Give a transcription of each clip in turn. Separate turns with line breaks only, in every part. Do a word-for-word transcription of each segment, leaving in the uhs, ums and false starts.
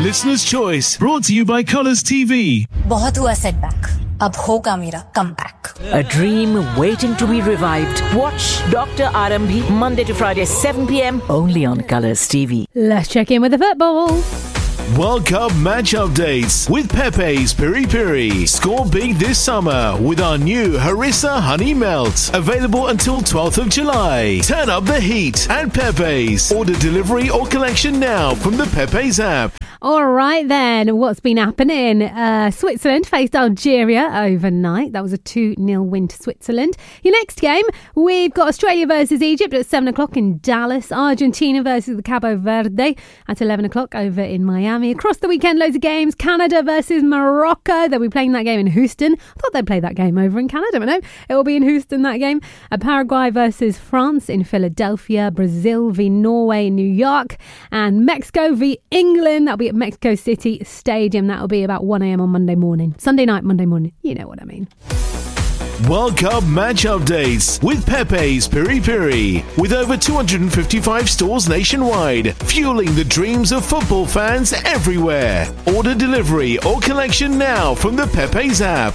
Listener's Choice, brought to you by Colours T V.
बहुत हुआ setback. अब होगा मेरा comeback.
A dream waiting to be revived. Watch Doctor Arambhi Monday to Friday, seven p.m. only on Colours T V.
Let's check in with the football.
World Cup match updates with Pepe's Piri Piri. Score big this summer with our new Harissa Honey Melt. Available until twelfth of July. Turn up the heat at Pepe's. Order delivery or collection now from the Pepe's app.
All right then, what's been happening? Uh, Switzerland faced Algeria overnight. That was a two nil win to Switzerland. Your next game, we've got Australia versus Egypt at seven o'clock in Dallas. Argentina versus the Cabo Verde at eleven o'clock over in Miami. Across the weekend, loads of games. Canada versus Morocco. They'll be playing that game in Houston. I thought they'd play that game over in Canada, but no, it will be in Houston, that game. Uh, Paraguay versus France in Philadelphia. Brazil v Norway in New York. And Mexico v England. That'll be at Mexico City Stadium. That'll be about one a.m. on Monday morning. Sunday night, Monday morning. You know what I mean.
World Cup match updates with Pepe's Piri Piri. With over two hundred fifty-five stores nationwide, fueling the dreams of football fans everywhere. Order delivery or collection now from the Pepe's app.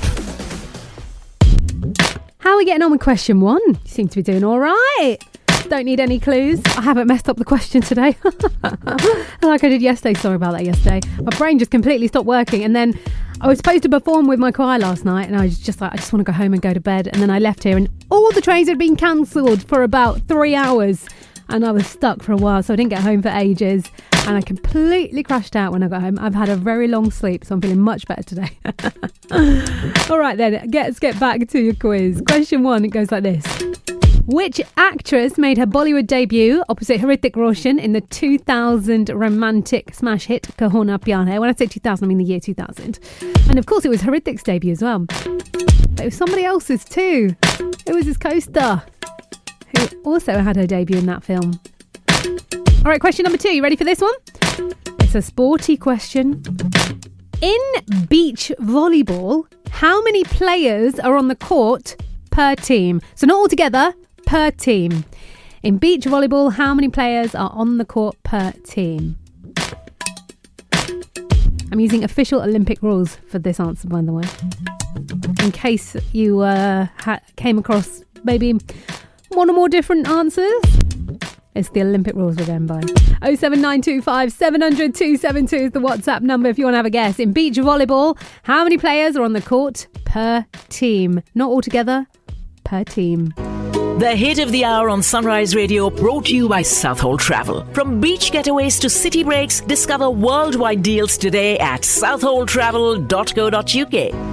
How are we getting on with question one? You seem to be doing all right. Don't need any clues. I haven't messed up the question today. Like I did yesterday. Sorry about that yesterday. My brain just completely stopped working. And then I was supposed to perform with my choir last night. And I was just like, I just want to go home and go to bed. And then I left here and all the trains had been cancelled for about three hours. And I was stuck for a while. So I didn't get home for ages. And I completely crashed out when I got home. I've had a very long sleep. So I'm feeling much better today. All right then. Let's get back to your quiz. Question one, it goes like this. Which actress made her Bollywood debut opposite Hrithik Roshan in the two thousand romantic smash hit Kaho Na Pyar Hai? When I say two thousand, I mean the year two thousand. And of course, it was Hrithik's debut as well. But it was somebody else's too. It was his co-star, who also had her debut in that film. All right, question number two. You ready for this one? It's a sporty question. In beach volleyball, how many players are on the court per team? So not all together, per team. In beach volleyball, how many players are on the court per team? I'm using official Olympic rules for this answer, by the way. In case you uh, ha- came across maybe one or more different answers, it's the Olympic rules we're going by. oh seven nine two five seven hundred two seven two is the WhatsApp number if you want to have a guess. In beach volleyball, how many players are on the court per team? Not all together, per team.
The hit of the hour on Sunrise Radio, brought to you by Southall Travel. From beach getaways to city breaks, discover worldwide deals today at southall travel dot co dot uk.